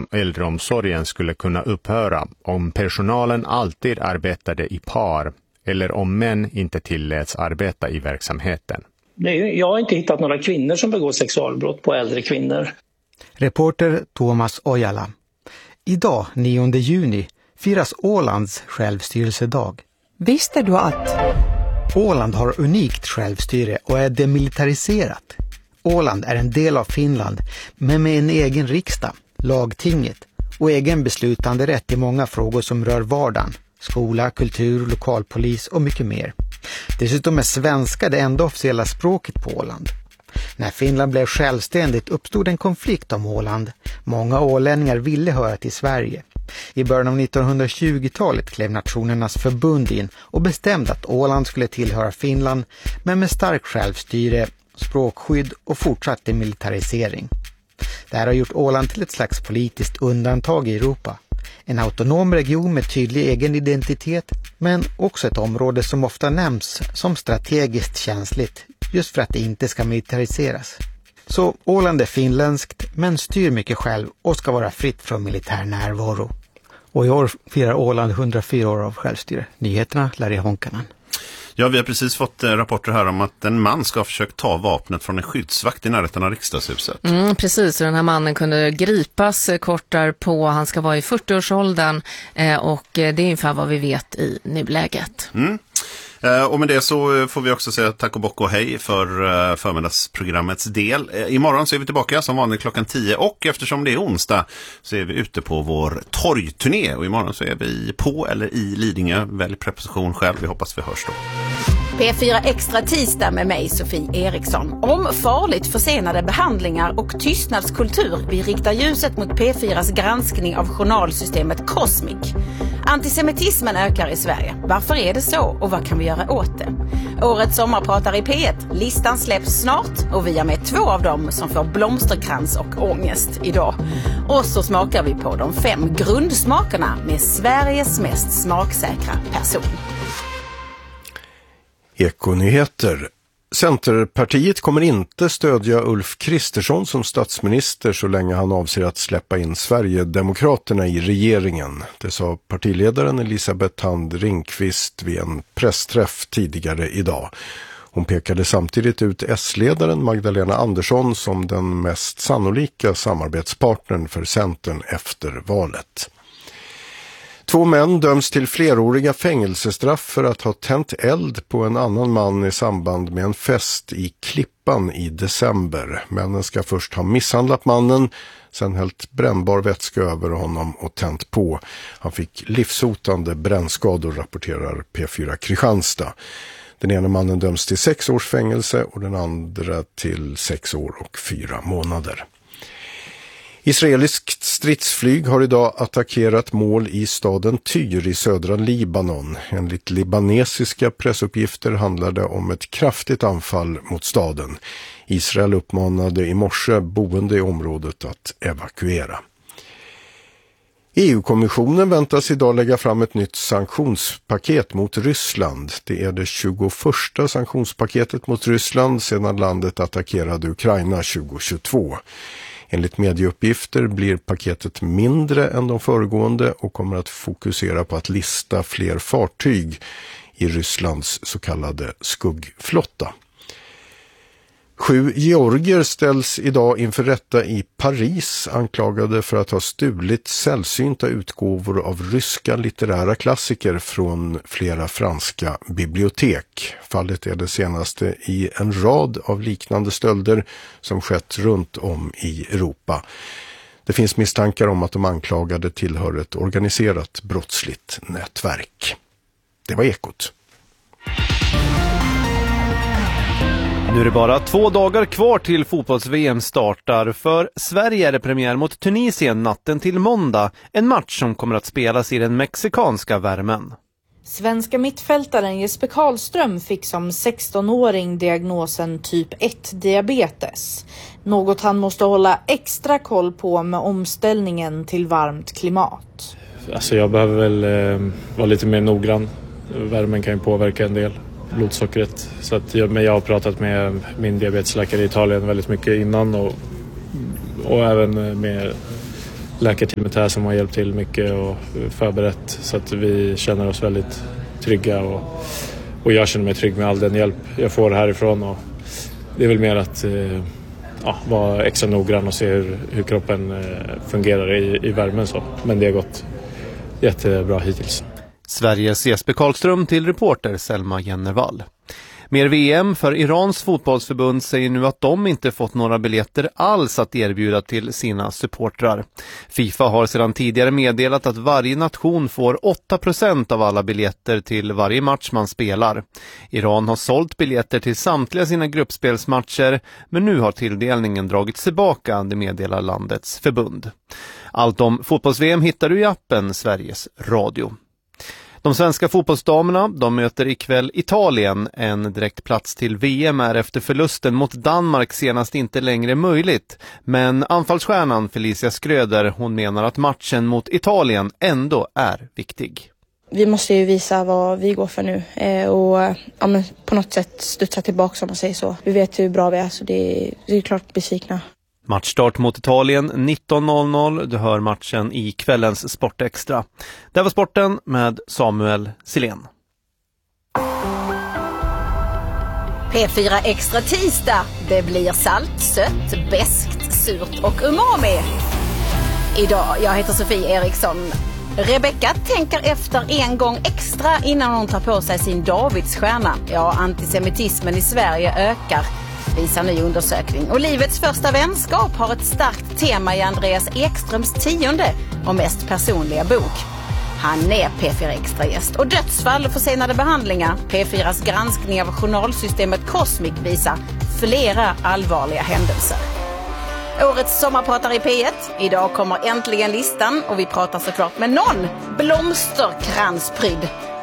inom äldreomsorgen skulle kunna upphöra om personalen alltid arbetade i par eller om män inte tilläts arbeta i verksamheten. Jag har inte hittat några kvinnor som begår sexualbrott på äldre kvinnor. Reporter Thomas Ojala. Idag, 9 juni, firas Ålands självstyrelsedag. Visste du att Åland har unikt självstyre och är demilitariserat? Åland är en del av Finland, men med en egen riksdag, lagtinget och egen beslutande rätt i många frågor som rör vardagen. Skola, kultur, lokalpolis och mycket mer. Dessutom är svenska det enda officiella språket på Åland. När Finland blev självständigt uppstod en konflikt om Åland. Många ålänningar ville höra till Sverige. I början av 1920-talet klev Nationernas förbund in och bestämde att Åland skulle tillhöra Finland, men med stark självstyre, språkskydd och fortsatt demilitarisering. Det här har gjort Åland till ett slags politiskt undantag i Europa. En autonom region med tydlig egen identitet, men också ett område som ofta nämns som strategiskt känsligt, just för att det inte ska militariseras. Så Åland är finländskt, men styr mycket själv och ska vara fritt från militär närvaro. Och i år firar Åland 104 år av självstyre. Nyheterna, Larry Honkanen. Ja, vi har precis fått rapporter här om att en man ska ha försökt ta vapnet från en skyddsvakt i närheten av riksdagshuset. Precis, och den här mannen kunde gripas kort därpå. Han ska vara i 40-årsåldern och det är ungefär vad vi vet i nuläget. Och med det så får vi också säga tack och bock och hej för förmiddagsprogrammets del. Imorgon så är vi tillbaka som vanligt klockan 10 och eftersom det är onsdag så är vi ute på vår torgturné och imorgon så är vi på eller i Lidingö. Välj preposition själv, vi hoppas vi hörs då. P4 Extra tisdag med mig, Sofie Eriksson. Om farligt försenade behandlingar och tystnadskultur. Vi riktar ljuset mot P4s granskning av journalsystemet Cosmic. Antisemitismen ökar i Sverige. Varför är det så och vad kan vi göra åt det? Årets sommarpratare i P1. Listan släpps snart och vi är med 2 av dem som får blomsterkrans och ångest idag. Och så smakar vi på de 5 grundsmakerna med Sveriges mest smaksäkra person. Ekonyheter. Centerpartiet kommer inte stödja Ulf Kristersson som statsminister så länge han avser att släppa in Sverigedemokraterna i regeringen. Det sa partiledaren Elisabeth Thand Ringqvist vid en pressträff tidigare idag. Hon pekade samtidigt ut S-ledaren Magdalena Andersson som den mest sannolika samarbetspartnern för Centern efter valet. 2 män döms till fleråriga fängelsestraff för att ha tänt eld på en annan man i samband med en fest i Klippan i december. Männen ska först ha misshandlat mannen, sen hällt brännbar vätska över honom och tänt på. Han fick livshotande brännskador, rapporterar P4 Kristianstad. Den ena mannen döms till 6 års fängelse och den andra till 6 år och 4 månader. Israeliskt stridsflyg har idag attackerat mål i staden Tyr i södra Libanon. Enligt libanesiska pressuppgifter handlar det om ett kraftigt anfall mot staden. Israel uppmanade i morse boende i området att evakuera. EU-kommissionen väntas idag lägga fram ett nytt sanktionspaket mot Ryssland. Det är det 21:a sanktionspaketet mot Ryssland sedan landet attackerade Ukraina 2022. Enligt medieuppgifter blir paketet mindre än de föregående och kommer att fokusera på att lista fler fartyg i Rysslands så kallade skuggflotta. 7 georgier ställs idag inför rätta i Paris anklagade för att ha stulit sällsynta utgåvor av ryska litterära klassiker från flera franska bibliotek. Fallet är det senaste i en rad av liknande stölder som skett runt om i Europa. Det finns misstankar om att de anklagade tillhör ett organiserat brottsligt nätverk. Det var Ekot. Nu är det bara 2 dagar kvar till fotbolls-VM startar. För Sverige är det premiär mot Tunisien natten till måndag. En match som kommer att spelas i den mexikanska värmen. Svenska mittfältaren Jesper Karlström fick som 16-åring diagnosen typ 1-diabetes. Något han måste hålla extra koll på med omställningen till varmt klimat. Alltså jag behöver väl vara lite mer noggrann. Värmen kan ju påverka en del. Blodsockret. Så att jag har pratat med min diabetesläkare i Italien väldigt mycket innan och även med läkarteamet här som har hjälpt till mycket och förberett så att vi känner oss väldigt trygga och jag känner mig trygg med all den hjälp jag får härifrån och det är väl mer att vara extra noggrann och se hur kroppen fungerar i värmen så. Men det har gått jättebra hittills. Sveriges Jesper Karlström till reporter Selma Jennervall. Mer VM för Irans fotbollsförbund säger nu att de inte fått några biljetter alls att erbjuda till sina supportrar. FIFA har sedan tidigare meddelat att varje nation får 8% av alla biljetter till varje match man spelar. Iran har sålt biljetter till samtliga sina gruppspelsmatcher, men nu har tilldelningen dragits tillbaka, det meddelar landets förbund. Allt om fotbolls-VM hittar du i appen Sveriges Radio. De svenska fotbollsdamerna, de möter ikväll Italien. En direkt plats till VM är efter förlusten mot Danmark senast inte längre möjligt. Men anfallsstjärnan Felicia Skröder, hon menar att matchen mot Italien ändå är viktig. Vi måste ju visa vad vi går för nu och på något sätt studsa tillbaka som man säger så. Vi vet hur bra vi är så det är klart besvikna. Matchstart mot Italien 19.00. Du hör matchen i kvällens Sportextra. Det var sporten med Samuel Silén. P4 Extra tisdag. Det blir salt, sött, beskt, surt och umami. Idag, jag heter Sofie Eriksson. Rebecka tänker efter en gång extra innan hon tar på sig sin Davidsstjärna. Ja, antisemitismen i Sverige ökar, visar ny undersökning. Och livets första vänskap har ett starkt tema i Andreas Ekströms 10:e och mest personliga bok. Han är P4 Extra-gäst. Och dödsfall och försenade behandlingar. P4s granskning av journalsystemet Cosmic visar flera allvarliga händelser. Årets sommarpratare i P1. Idag kommer äntligen listan och vi pratar såklart med någon blomsterkransprydd.